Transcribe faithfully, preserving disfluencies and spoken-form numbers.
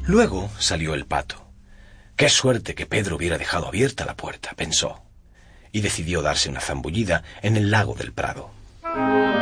Luego salió el pato. Qué suerte que Pedro hubiera dejado abierta la puerta, pensó, y decidió darse una zambullida en el lago del Prado.